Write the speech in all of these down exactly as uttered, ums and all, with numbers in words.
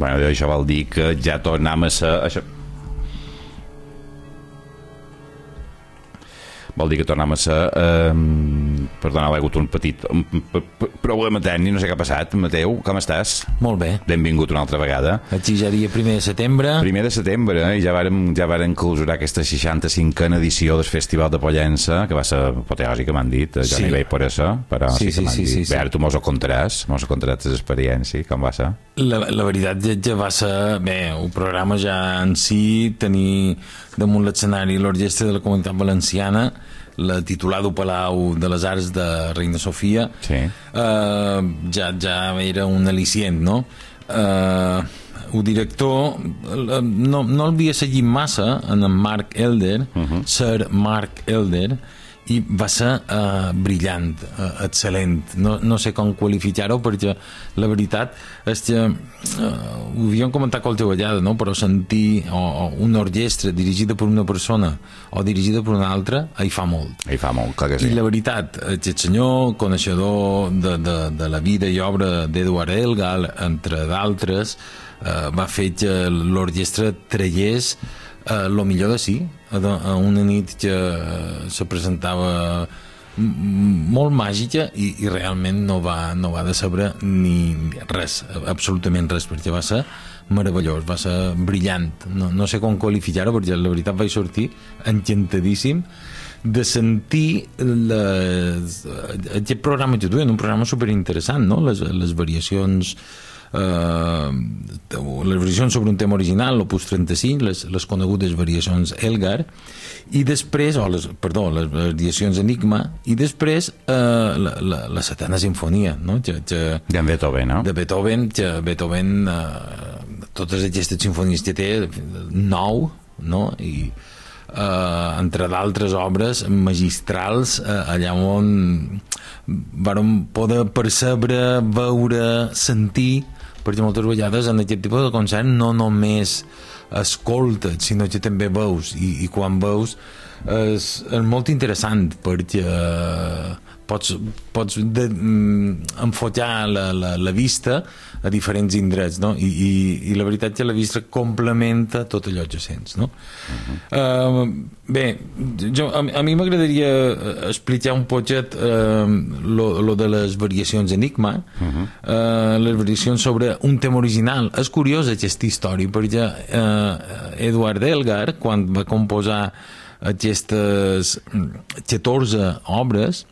Bueno, això vol dir que ja tornem a ser... Això... Vol dir que tornem a ser... Eh, perdona, l'he hagut un petit un, problema tècnic, no sé què ha passat. Mateu, com estàs? Molt bé. Benvingut una altra vegada. Així ja dia primer de setembre. Primer de setembre, eh? I ja vàrem, ja vàrem clausurar aquesta seixanta-cinquena edició del Festival de Pollença, que va ser apoteòsica, m'han dit. Jo Sí. no hi vaig per això, però sí, Sí, sí que sí, m'han sí, dit. sí, sí. Bé, ara tu mos ho contaràs, mos ho contaràs l'experiència, com va ser? La, la veritat ja, ja va ser... Bé, el programa ja en si, tenir damunt l'escenari l'Orquestra de la Comunitat Valenciana, la titular del Palau de les Arts de Reina Sofia, Sí. eh, ja, ja era un al·licient, no? Eh, el director eh, no, no el havia seguit massa en en Mark Elder, uh-huh. Sir Mark Elder, i va ser uh, brillant, uh, excel·lent, no, no sé com qualificar-ho, perquè la veritat és que uh, ho havíem comentat qualsevol vegada, no? Però sentir o, o una orquestra dirigida per una persona o dirigida per una altra, hi fa molt. Hi fa molt, clar que sí. I la veritat, aquest senyor, coneixedor de, de, de la vida i obra d'Edward Elgar, entre d'altres, eh, va fer que l'orquestra traiés eh, lo millor de si, a, a una nit que eh, se presentava molt màgica i, i realment no va, no va decebre ni res, absolutament res, perquè va ser meravellós, va ser brillant, no, no sé com qualificar-ho, perquè la veritat vaig sortir encantadíssim de sentir les, aquest programa que duien, un programa superinteressant, no? les, les variacions Uh, les variacions sobre un tema original, l'Opus trenta-cinc, les, les conegudes variacions Elgar, i després, o les, perdó, les variacions Enigma, i després uh, la, la, la setena sinfonia, no? Que, que, de Beethoven, no? De Beethoven, que Beethoven uh, totes aquestes sinfonies que té nou, no? I uh, entre d'altres obres magistrals, uh, allà on vàrem poder percebre, veure, sentir, perquè moltes vegades en aquest tipus de concert no només escoltes, sinó que també veus, i, i quan veus és, és molt interessant, perquè pots, pots de, mm, enfocar la, la, la vista a diferents indrets, no? I, i, i la veritat que la vista complementa tot allò que sents, no? Uh-huh. Uh, bé, jo, a, a mi m'agradaria explicar un poquet uh, lo, lo de les variacions Enigma, uh-huh. uh, les variacions sobre un tema original. És curiós aquesta història, perquè uh, Edward Elgar, quan va composar aquestes catorze obres,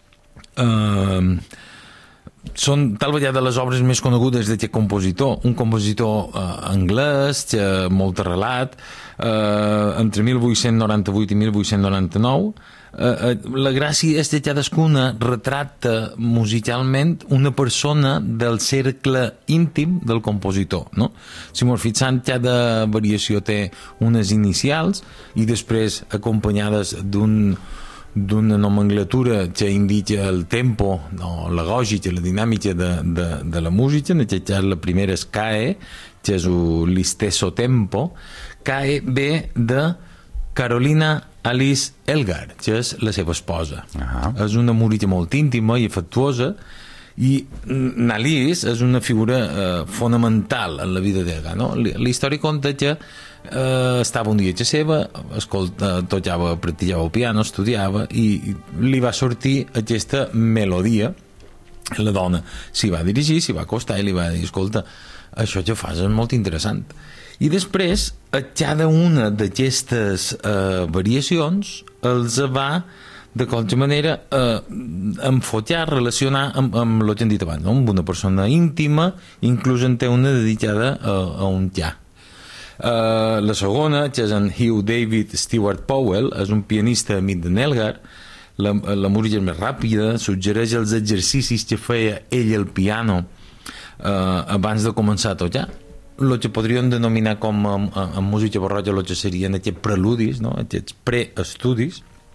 Uh, són tal vegada les obres més conegudes d'aquest compositor, un compositor uh, anglès, que molt arrelat, uh, entre mil vuit-cents noranta-vuit i mil vuit-cents noranta-nou. Uh, uh, la gràcia és que cadascuna retrata musicalment una persona del cercle íntim del compositor, no? Si mos fixant, cada variació té unes inicials i després acompanyades d'un d'una nomenclatura que indica el tempo, no, la lògica, la dinàmica de, de, de la música. En aquest cas la primera és CAE, que és l'isteso tempo. CAE ve de Carolina Alice Elgar, que és la seva esposa. Uh-huh. És una música molt íntima i afectuosa, i Alice és una figura eh, fonamental en la vida d'Elgar, no? La història conta que Uh, estava un dia a seva, escolta, tocava, practicava el piano, estudiava, i li va sortir aquesta melodia. La dona s'hi va dirigir, s'hi va acostar i li va dir: escolta, això que fas és molt interessant. I després a cada una d'aquestes uh, variacions els va de qualsevol manera eh, enfocar, relacionar amb, amb el que hem dit abans, no? Amb una persona íntima, inclús en té una dedicada a, a un ja. Uh, la segona, que és en Hugh David Stewart Powell, és un pianista amic de Elgar. La, la música és més ràpida, suggereix els exercicis que feia ell al piano uh, abans de començar a tocar, el que podríem denominar com en, en música barroca el que serien aquests preludis, no? Aquests preestudis.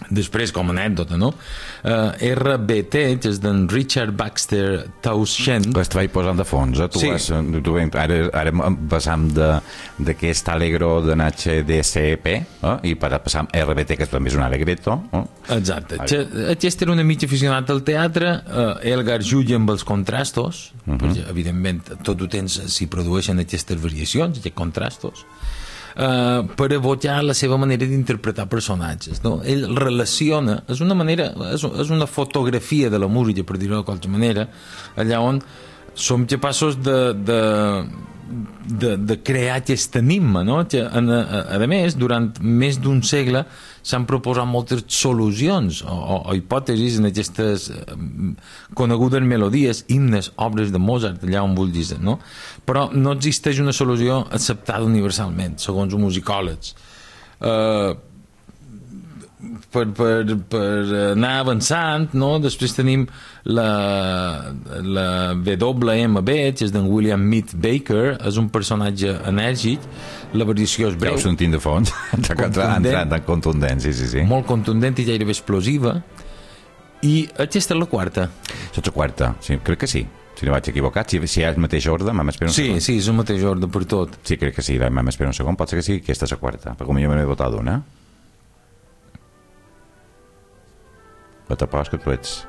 Després, com a anècdota, no? Uh, R B T, que és d'en Richard Baxter Townsend. Aquest vaig posant de fons, eh? Tu Sí. vas, tu, ara, ara passam d'aquest Allegro de H D C P eh? I per passar amb R B T, que també és un Allegretto. Eh? Exacte. Aquest era una mig aficionat al teatre, uh, Elgar Julia amb els contrastos, uh -huh. perquè, evidentment, tot ho tens si produeixen aquestes variacions, aquests contrastos, Uh, per evocar la seva manera d'interpretar personatges, no? Ell relaciona, és una manera, és, és una fotografia de la música, per dir-ho de qualsevol manera, allà on som capaços de, de, de, de crear aquest enigma, no? Que, a, a, a més, durant més d'un segle s'han proposat moltes solucions o, o, o hipòtesis en aquestes eh, conegudes melodies, himnes, obres de Mozart, allà on vulguis, no? Però no existeix una solució acceptada universalment, segons els musicòlegs. Eh, per, per, per anar avançant, no? Després tenim la, la W M B, que és d'en William Mead Baker, és un personatge enèrgic, la variació és Ja breu, ho sentim de fons, ha entrat en contundent, sí, sí, sí. molt contundent i gairebé explosiva, i aquesta és la quarta. Saps la quarta? Sí, crec que sí. Si no vaig equivocat, si, si hi ha el mateix ordre, m'hem esperat un Sí, segon. sí, és el mateix ordre per tot. Sí, crec que sí, m'hem esperat un segon, pot ser que sí, aquesta és la quarta, perquè potser m'he votat una. Però t'apost que tu ets...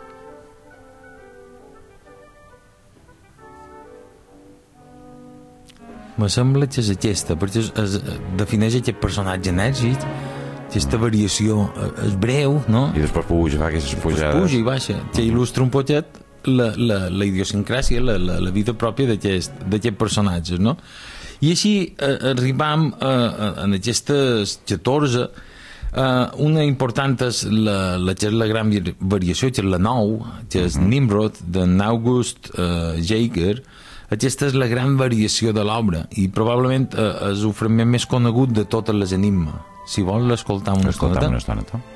Me sembla que és aquesta, perquè es, es, defineix aquest personatge enèrgic, aquesta variació eh, és breu, no? I després puja, fa aquestes Pues pujades. puja i baixa, que il·lustra un poquet la, la, la idiosincràsia, la, la, la vida pròpia d'aquest d'aquest personatges, no? I així eh, arribam eh, en aquestes catorze. Uh, una important és la, la, que és la gran variació, que és la nou, que és uh -huh. Nimrod, d'en August uh, Jaeger. Aquesta és la gran variació de l'obra i probablement uh, és el fragment més conegut de totes les enigmes. Si vols l'escoltar una Escoltam estoneta. una estoneta.